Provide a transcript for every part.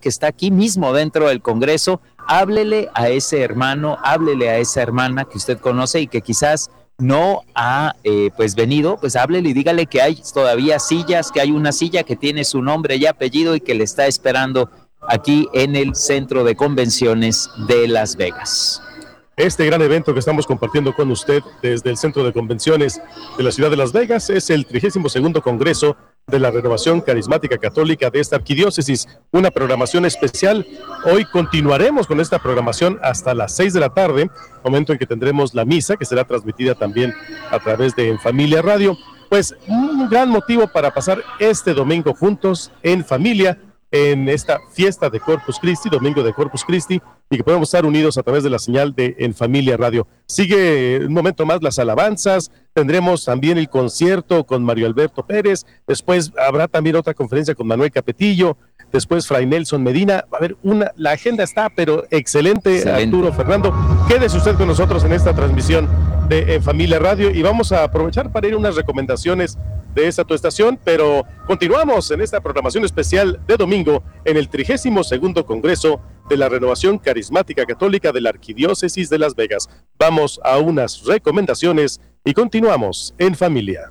que está aquí mismo dentro del Congreso. Háblele a ese hermano, háblele a esa hermana que usted conoce y que quizás no ha venido, pues háblele y dígale que hay todavía sillas, que hay una silla que tiene su nombre y apellido y que le está esperando aquí en el Centro de Convenciones de Las Vegas. Este gran evento que estamos compartiendo con usted desde el Centro de Convenciones de la ciudad de Las Vegas es el 32º Congreso de la Renovación Carismática Católica de esta arquidiócesis, una programación especial. Hoy continuaremos con esta programación hasta las 6 de la tarde, momento en que tendremos la misa, que será transmitida también a través de En Familia Radio. Pues un gran motivo para pasar este domingo juntos en familia, en esta fiesta de Corpus Christi, domingo de Corpus Christi, y que podemos estar unidos a través de la señal de En Familia Radio. Sigue un momento más las alabanzas, tendremos también el concierto con Mario Alberto Pérez, después habrá también otra conferencia con Manuel Capetillo, después Fray Nelson Medina. A ver, la agenda está, pero excelente. Arturo, Fernando, quédese usted con nosotros en esta transmisión de En Familia Radio y vamos a aprovechar para ir a unas recomendaciones de esta tu estación, pero continuamos en esta programación especial de domingo en el 32º Congreso de la Renovación Carismática Católica de la Arquidiócesis de Las Vegas. Vamos a unas recomendaciones y continuamos en familia.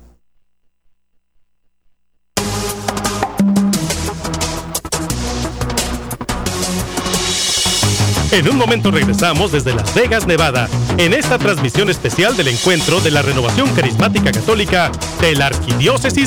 En un momento regresamos desde Las Vegas, Nevada, en esta transmisión especial del encuentro de la Renovación Carismática Católica de la Arquidiócesis